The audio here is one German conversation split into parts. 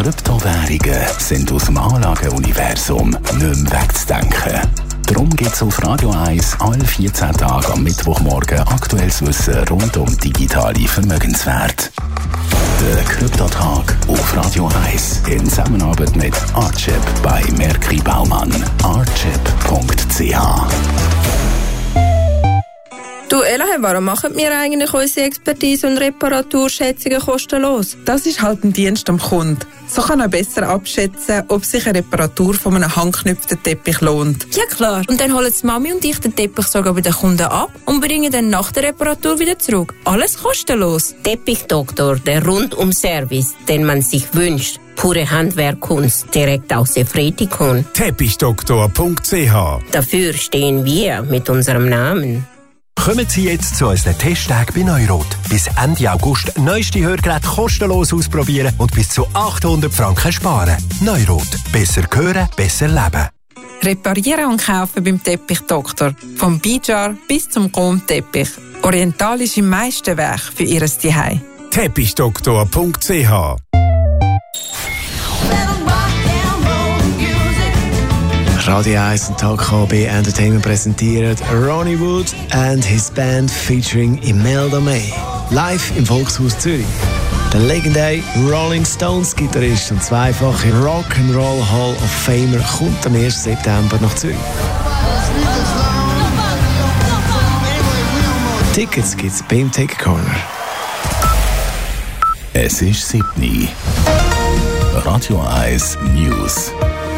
Kryptowährungen sind aus dem Anlageuniversum nicht mehr wegzudenken. Darum gibt es auf Radio 1 alle 14 Tage am Mittwochmorgen aktuelles Wissen rund um digitale Vermögenswerte. Der Kryptotag auf Radio 1 in Zusammenarbeit mit Archip bei Merki Baumann. Archip.ch. Du Elahe, warum machen wir eigentlich unsere Expertise und Reparaturschätzungen kostenlos? Das ist halt ein Dienst am Kunden. So kann er besser abschätzen, ob sich eine Reparatur von einem handgeknüpften Teppich lohnt. Ja klar, und dann holen Mami und ich den Teppich sogar bei den Kunden ab und bringen dann nach der Reparatur wieder zurück. Alles kostenlos. Teppichdoktor, der Rundum-Service, den man sich wünscht. Pure Handwerkkunst direkt aus Efretikon. Teppichdoktor.ch. Dafür stehen wir mit unserem Namen. Kommen Sie jetzt zu unseren Testtagen bei Neurot. Bis Ende August neueste Hörgeräte kostenlos ausprobieren und bis zu 800 Franken sparen. Neurot. Besser hören, besser leben. Reparieren und kaufen beim Teppichdoktor. Vom Bijar bis zum Chrom-Teppich. Orientalische Meisterwerk für Ihr Zuhause. Teppichdoktor.ch. Radio 1 und Talk KB Entertainment präsentiert Ronnie Wood and his band featuring Imelda May. Live im Volkshaus Zürich. Der legendäre Rolling Stones Gitarrist und zweifache Rock'n'Roll Hall of Famer kommt am 1. September nach Zürich. Tickets gibt's beim Ticket Corner. Es ist 7 Uhr. Radio 1 News.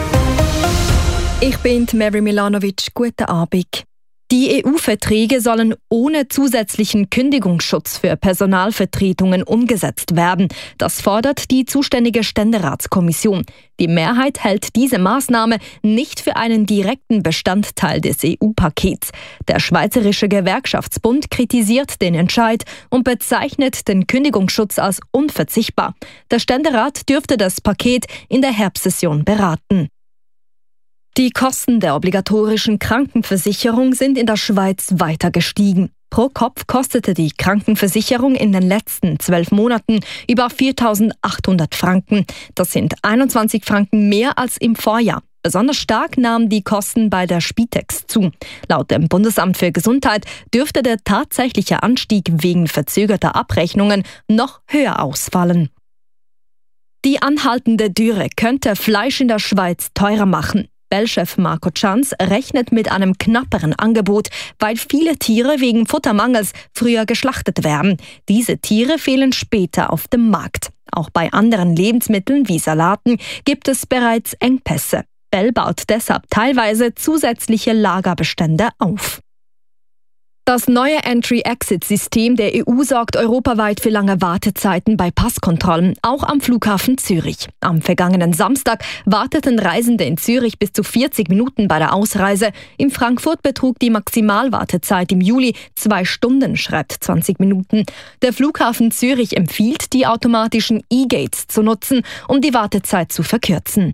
Ich bin Mary Milanovic. Guten Abend. Die EU-Verträge sollen ohne zusätzlichen Kündigungsschutz für Personalvertretungen umgesetzt werden. Das fordert die zuständige Ständeratskommission. Die Mehrheit hält diese Maßnahme nicht für einen direkten Bestandteil des EU-Pakets. Der Schweizerische Gewerkschaftsbund kritisiert den Entscheid und bezeichnet den Kündigungsschutz als unverzichtbar. Der Ständerat dürfte das Paket in der Herbstsession beraten. Die Kosten der obligatorischen Krankenversicherung sind in der Schweiz weiter gestiegen. Pro Kopf kostete die Krankenversicherung in den letzten 12 Monaten über 4.800 Franken. Das sind 21 Franken mehr als im Vorjahr. Besonders stark nahmen die Kosten bei der Spitex zu. Laut dem Bundesamt für Gesundheit dürfte der tatsächliche Anstieg wegen verzögerter Abrechnungen noch höher ausfallen. Die anhaltende Dürre könnte Fleisch in der Schweiz teurer machen. Bellchef Marco Chanz rechnet mit einem knapperen Angebot, weil viele Tiere wegen Futtermangels früher geschlachtet werden. Diese Tiere fehlen später auf dem Markt. Auch bei anderen Lebensmitteln wie Salaten gibt es bereits Engpässe. Bell baut deshalb teilweise zusätzliche Lagerbestände auf. Das neue Entry-Exit-System der EU sorgt europaweit für lange Wartezeiten bei Passkontrollen, auch am Flughafen Zürich. Am vergangenen Samstag warteten Reisende in Zürich bis zu 40 Minuten bei der Ausreise. In Frankfurt betrug die Maximalwartezeit im Juli 2 Stunden, schreibt 20 Minuten. Der Flughafen Zürich empfiehlt, die automatischen E-Gates zu nutzen, um die Wartezeit zu verkürzen.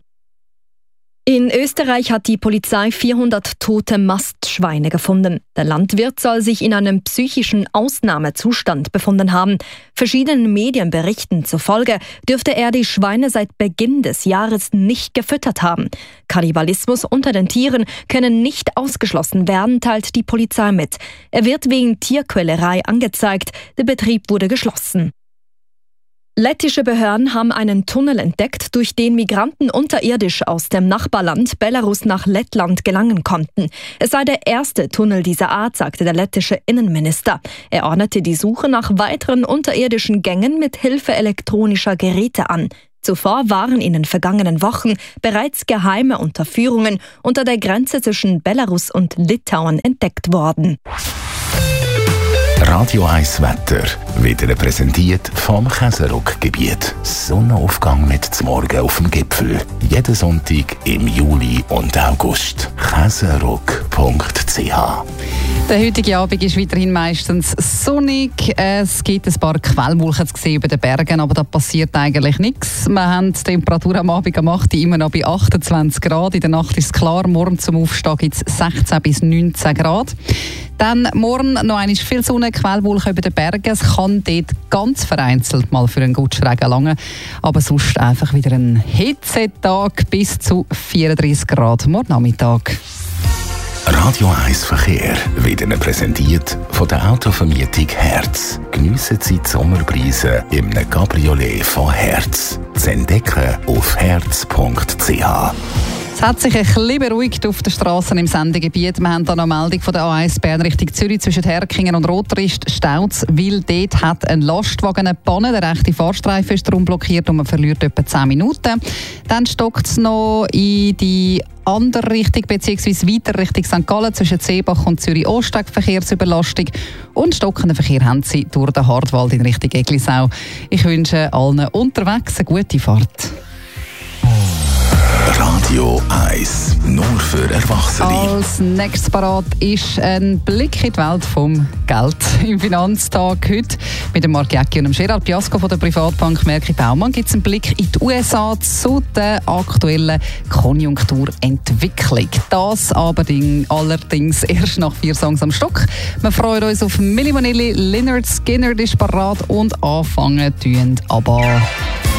In Österreich hat die Polizei 400 tote Mastschweine gefunden. Der Landwirt soll sich in einem psychischen Ausnahmezustand befunden haben. Verschiedenen Medienberichten zufolge dürfte er die Schweine seit Beginn des Jahres nicht gefüttert haben. Kannibalismus unter den Tieren können nicht ausgeschlossen werden, teilt die Polizei mit. Er wird wegen Tierquälerei angezeigt. Der Betrieb wurde geschlossen. Lettische Behörden haben einen Tunnel entdeckt, durch den Migranten unterirdisch aus dem Nachbarland Belarus nach Lettland gelangen konnten. Es sei der erste Tunnel dieser Art, sagte der lettische Innenminister. Er ordnete die Suche nach weiteren unterirdischen Gängen mit Hilfe elektronischer Geräte an. Zuvor waren in den vergangenen Wochen bereits geheime Unterführungen unter der Grenze zwischen Belarus und Litauen entdeckt worden. Radio 1 Wetter wird präsentiert vom Käseruck-Gebiet. Sonnenaufgang mit zum Morgen auf dem Gipfel. Jeden Sonntag im Juli und August. Käseruck.ch. Der heutige Abend ist weiterhin meistens sonnig. Es gibt ein paar Quellwolken zu sehen über den Bergen, aber da passiert eigentlich nichts. Wir haben die Temperatur am Abend um 8 Uhr immer noch bei 28 Grad. In der Nacht ist es klar, morgen zum Aufstehen gibt es 16 bis 19 Grad. Dann morgen noch einmal viel Sonne, Quellwolken über den Bergen. Es kann dort ganz vereinzelt mal für einen guten Regen langen. Aber sonst einfach wieder ein Hitzetag bis zu 34 Grad morgen Nachmittag. Radio 1 Verkehr wird Ihnen präsentiert von der Autovermietung Herz. Geniessen Sie die Sommerpreise im Cabriolet von Herz. Zu entdecken auf herz.ch. Es hat sich ein bisschen beruhigt auf den Straßen im Sendegebiet. Wir haben da eine Meldung von der A1 Bern Richtung Zürich zwischen Herkingen und Rotrist staut, weil dort hat ein Lastwagen eine Panne. Der rechte Fahrstreifen ist darum blockiert und man verliert etwa 10 Minuten. Dann stockt es noch in die andere Richtung, beziehungsweise weiter Richtung St. Gallen zwischen Seebach und Zürich-Osteg Verkehrsüberlastung. Und stockenden Verkehr haben sie durch den Hartwald in Richtung Eglisau. Ich wünsche allen unterwegs eine gute Fahrt. Radio 1, nur für Erwachsene. Als nächstes parat ist ein Blick in die Welt vom Geld. Im Finanztag heute mit dem Marc Jäcki und dem Gerard Piasco von der Privatbank Merki Baumann gibt es einen Blick in die USA zu der aktuellen Konjunkturentwicklung. Das allerdings erst nach 4 Songs am Stück. Wir freuen uns auf Milli Vanilli, Lynyrd Skynyrd ist parat und anfangen tun aber